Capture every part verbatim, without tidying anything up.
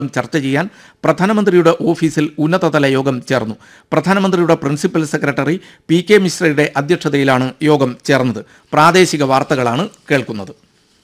ചർച്ച ചെയ്യാൻ പ്രധാനമന്ത്രിയുടെ ഓഫീസിൽ ഉന്നതതല യോഗം ചേർന്നു. പ്രധാനമന്ത്രിയുടെ പ്രിൻസിപ്പൽ സെക്രട്ടറി പി കെ മിശ്രയുടെ അധ്യക്ഷതയിലാണ് യോഗം ചേർന്നത്. പ്രാദേശിക വാർത്തകളാണ് കേൾക്കുന്നത്.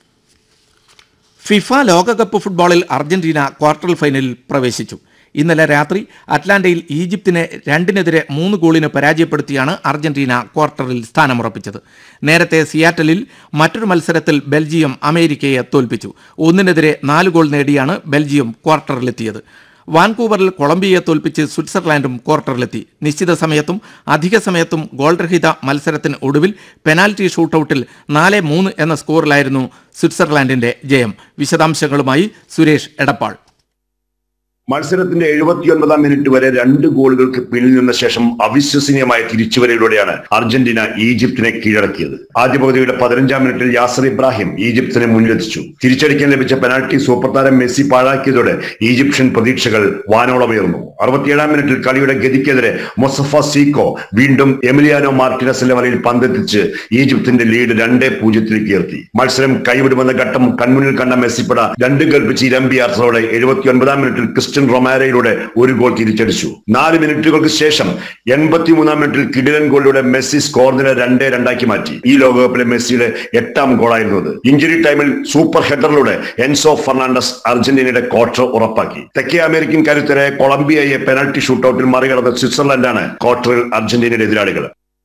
ഫിഫ ലോകകപ്പ് ഫുട്ബോളിൽ അർജന്റീന ക്വാർട്ടർ ഫൈനലിൽ പ്രവേശിച്ചു. ഇന്നലെ രാത്രി അറ്റ്ലാന്റയിൽ ഈജിപ്തിനെ രണ്ടിനെതിരെ മൂന്ന് ഗോളിന് പരാജയപ്പെടുത്തിയാണ് അർജന്റീന ക്വാർട്ടറിൽ സ്ഥാനമുറപ്പിച്ചത്. നേരത്തെ സിയാറ്റലിൽ മറ്റൊരു മത്സരത്തിൽ ബെൽജിയം അമേരിക്കയെ തോൽപ്പിച്ചു. ഒന്നിനെതിരെ നാല് ഗോൾ നേടിയാണ് ബെൽജിയം ക്വാർട്ടറിലെത്തിയത്. വാൻകൂവറിൽ കൊളംബിയയെ തോൽപ്പിച്ച് സ്വിറ്റ്സർലാൻഡും ക്വാർട്ടറിലെത്തി. നിശ്ചിത സമയത്തും അധിക സമയത്തും ഗോൾരഹിത മത്സരത്തിന് ഒടുവിൽ പെനാൽറ്റി ഷൂട്ടൌട്ടിൽ നാല് മൂന്ന് എന്ന സ്കോറിലായിരുന്നു സ്വിറ്റ്സർലാൻഡിന്റെ ജയം. വിശദാംശങ്ങളുമായി സുരേഷ് എടപ്പാൾ. മത്സരത്തിന്റെ എഴുപത്തിയൊൻപതാം മിനിറ്റ് വരെ രണ്ട് ഗോളുകൾക്ക് പിന്നിൽ നിന്ന ശേഷം അവിശ്വസനീയമായ തിരിച്ചുവരയിലൂടെയാണ് അർജന്റീന ഈജിപ്തിനെ കീഴടക്കിയത്. ആദ്യ പകുതിയുടെ പതിനഞ്ചാം മിനിറ്റിൽ യാസർ ഇബ്രാഹിം ഈജിപ്തിനെ മുന്നിലെത്തിച്ചു. തിരിച്ചടിക്കാൻ ലഭിച്ച പെനാൽറ്റി സൂപ്പർ താരം മെസ്സി പാഴാക്കിയതോടെ ഈജിപ്ഷ്യൻ പ്രതീക്ഷകൾ വാനോളമുയർന്നു. അറുപത്തിയേഴാം മിനിറ്റിൽ കളിയുടെ ഗതിക്കെതിരെ മൊസഫ സീക്കോ വീണ്ടും എമിലിയാനോ മാർട്ടിനസിന്റെ വലയിൽ പന്തെത്തിച്ച് ഈജിപ്തിന്റെ ലീഡ് രണ്ടേ പൂജ്യത്തിലേക്ക് ഉയർത്തി. മത്സരം കൈവിടുമെന്ന ഘട്ടം കൺമുന്നിൽ കണ്ട മെസ്സിപ്പട രണ്ട് കൽപ്പിച്ച് ഇരമ്പിയാർത്തോടെ എഴുപത്തിയൊൻപതാം മിനിറ്റിൽ ക്രിസ്റ്റ്യൻ റൊമാരോയിലൂടെ ഒരു ഗോൾ തിരിച്ചടിച്ചു. നാല് മിനിറ്റുകൾക്ക് ശേഷം എൺപത്തിമൂന്നാം മിനിറ്റിൽ കിടിലൻ ഗോളിലൂടെ മെസ്സി സ്കോർ നില രണ്ടേ രണ്ടാക്കി മാറ്റി. ഈ ലോകകപ്പിലെ മെസ്സിയുടെ എട്ടാം ഗോളായിരുന്നു അത്. ഇഞ്ചുറി ടൈമിൽ സൂപ്പർ ഹെഡറിലൂടെ എൻസോ ഫെർണാണ്ടസ് അർജന്റീനയുടെ ക്വാർട്ടർ ഉറപ്പാക്കി. തെക്കേ അമേരിക്കൻ കരുത്തരായ കൊളംബിയയെ പെനൽറ്റി ഷൂട്ടൌട്ടിൽ മറികടന്ന സ്വിറ്റ്സർലൻഡാണ് ക്വാർട്ടറിൽ അർജന്റീനയുടെ എതിരാളികൾ.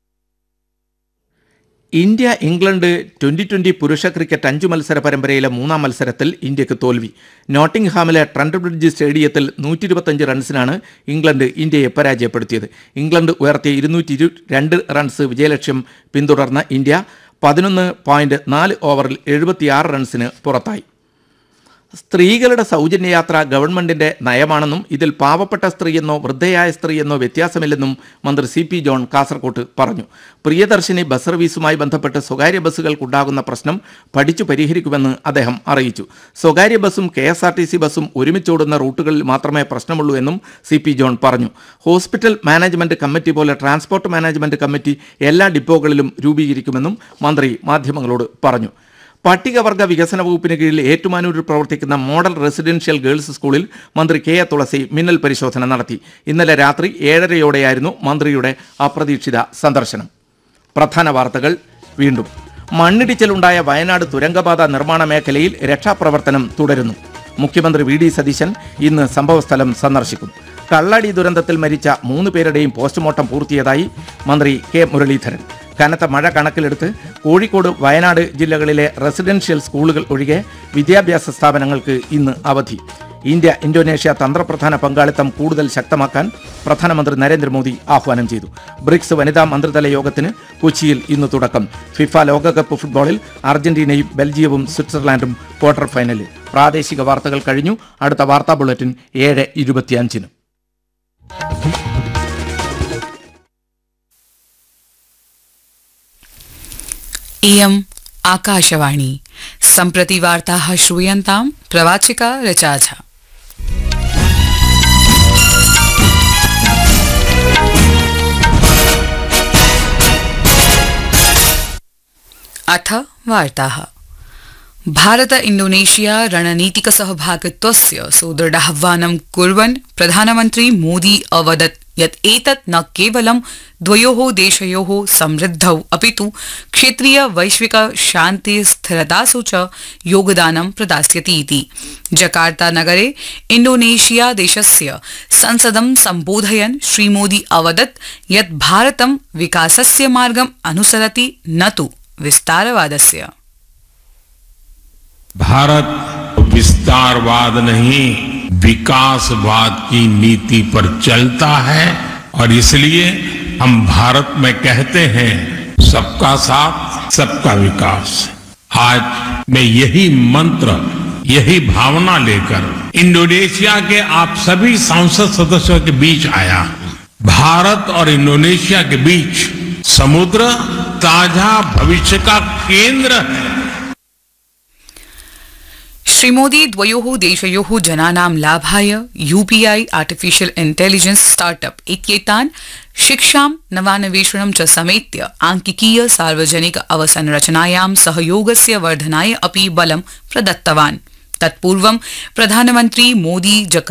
ഇന്ത്യ ഇംഗ്ലണ്ട് ട്വന്റി ട്വന്റി പുരുഷ ക്രിക്കറ്റ് അഞ്ചു മത്സര പരമ്പരയിലെ മൂന്നാം മത്സരത്തിൽ ഇന്ത്യക്ക് തോൽവി. നോട്ടിംഗ്ഹാമിലെ ട്രെന്റ് ബ്രിഡ്ജ് സ്റ്റേഡിയത്തിൽ നൂറ്റി ഇരുപത്തഞ്ച് റൺസിനാണ് ഇംഗ്ലണ്ട് ഇന്ത്യയെ പരാജയപ്പെടുത്തിയത്. ഇംഗ്ലണ്ട് ഉയർത്തിയ ഇരുന്നൂറ്റി ഇരു രണ്ട് റൺസ് വിജയലക്ഷ്യം പിന്തുടർന്ന ഇന്ത്യ പതിനൊന്ന് പോയിന്റ് നാല് ഓവറിൽ എഴുപത്തിയാറ് റൺസിന് പുറത്തായി. സ്ത്രീകളുടെ സൗജന്യയാത്ര ഗവൺമെന്റിന്റെ നയമാണെന്നും ഇതിൽ പാവപ്പെട്ട സ്ത്രീയെന്നോ വൃദ്ധയായ സ്ത്രീയെന്നോ വ്യത്യാസമില്ലെന്നും മന്ത്രി സി പി ജോൺ കാസർകോട്ട് പറഞ്ഞു. പ്രിയദർശിനി ബസ് സർവീസുമായി ബന്ധപ്പെട്ട് സ്വകാര്യ ബസ്സുകൾക്കുണ്ടാകുന്ന പ്രശ്നം പഠിച്ചു പരിഹരിക്കുമെന്ന് അദ്ദേഹം അറിയിച്ചു. സ്വകാര്യ ബസ്സും K S R T C ബസ്സും ഒരുമിച്ചോടുന്ന റൂട്ടുകളിൽ മാത്രമേ പ്രശ്നമുള്ളൂ എന്നും സി പി ജോൺ പറഞ്ഞു. ഹോസ്പിറ്റൽ മാനേജ്മെന്റ് കമ്മിറ്റി പോലെ ട്രാൻസ്പോർട്ട് മാനേജ്മെന്റ് കമ്മിറ്റി എല്ലാ ഡിപ്പോകളിലും രൂപീകരിക്കുമെന്നും മന്ത്രി മാധ്യമങ്ങളോട് പറഞ്ഞു. പട്ടികവർഗ വികസന വകുപ്പിന് കീഴിൽ ഏറ്റുമാനൂരിൽ പ്രവർത്തിക്കുന്ന മോഡൽ റെസിഡൻഷ്യൽ ഗേൾസ് സ്കൂളിൽ മന്ത്രി കെ എ തുളസി മിന്നൽ പരിശോധന നടത്തി. ഇന്നലെ രാത്രി ഏഴരയോടെയായിരുന്നു മന്ത്രിയുടെ അപ്രതീക്ഷിത സന്ദർശനം. പ്രധാന വാർത്തകൾ വീണ്ടും. മണ്ണിടിച്ചിലുണ്ടായ വയനാട് തുരങ്കപാത നിർമ്മാണ മേഖലയിൽ രക്ഷാപ്രവർത്തനം തുടരുന്നു. മുഖ്യമന്ത്രി വി ഡി സതീശൻ ഇന്ന് സംഭവസ്ഥലം സന്ദർശിക്കും. കള്ളാടി ദുരന്തത്തിൽ മരിച്ച മൂന്ന് പേരുടെയും പോസ്റ്റ്മോർട്ടം പൂർത്തിയായതായി മന്ത്രി കെ മുരളീധരൻ. കനത്ത മഴ കണക്കിലെടുത്ത് കോഴിക്കോട് വയനാട് ജില്ലകളിലെ റെസിഡൻഷ്യൽ സ്കൂളുകൾ ഒഴികെ വിദ്യാഭ്യാസ സ്ഥാപനങ്ങൾക്ക് ഇന്ന് അവധി. ഇന്ത്യ ഇന്തോനേഷ്യ തന്ത്രപ്രധാന പങ്കാളിത്തം കൂടുതൽ ശക്തമാക്കാൻ പ്രധാനമന്ത്രി നരേന്ദ്രമോദി ആഹ്വാനം ചെയ്തു. ബ്രിക്സ് വനിതാ മന്ത്രിതല യോഗത്തിന് കൊച്ചിയിൽ ഇന്ന് തുടക്കം. ഫിഫ ലോകകപ്പ് ഫുട്ബോളിൽ അർജന്റീനയും ബെൽജിയവും സ്വിറ്റ്സർലാൻഡും ക്വാർട്ടർ ഫൈനലിൽ. പ്രാദേശിക വാർത്തകൾ കഴിഞ്ഞു. അടുത്ത വാർത്താ ബുള്ളറ്റിൻ ഏഴ് ഇരുപത്തിയഞ്ചിന്. इयम् आकाशवाणी. सम्प्रति वार्ताः श्रूयन्तां प्रवाचिका ऋचा झा. अथ वार्ताः. भारत इण्डोनेशिया रणनीतिक सहभागित्वस्य सुदृढाह्वानं कुर्वन् प्रधानमन्त्री मोदी अवदत् यत् एतत् न केवलं द्वयोः देशयोः समृद्धौ अपितु क्षेत्रीय वैश्विक शान्ति स्थिरतासु च योगदानं प्रदास्यति इति। जकार्ता नगरे इण्डोनेशिया देशस्य संसदं सम्बोधयन् श्रीमोदी अवदत् यत् भारतं विकासस्य मार्गम् अनुसरति न तु विस्तारवादस्य। भारत विस्तारवाद नहीं विकासवाद की नीति पर चलता है और इसलिए हम भारत में कहते हैं सबका साथ सबका विकास। आज मैं यही मंत्र यही भावना लेकर इंडोनेशिया के आप सभी सांसद सदस्यों के बीच आया। भारत और इंडोनेशिया के बीच समुद्र ताजा भविष्य का केंद्र है। श्री मोदी द्वयोः देशयोः जनानां लाभाय यूपीआई आर्टिफिशियल इंटेलिजेंस स्टार्टअप इत्येतान् शिक्षां नवान्वेषणं च समेत्य आंकिकीय सार्वजनिक अवसंरचनायां सहयोगस्य वर्धनाय अपि बलं प्रदत्तवान्। तत्पूर्वं प्रधानमन्त्री मोदी